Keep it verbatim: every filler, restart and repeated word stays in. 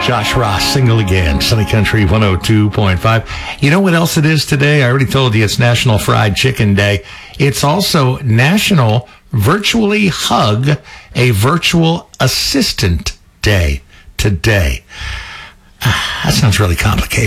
Josh Ross, Single Again, Sunny Country one oh two point five. You know what else it is today? I already told you it's National Fried Chicken Day. It's also National Virtually Hug a Virtual Assistant Day today. That sounds really complicated.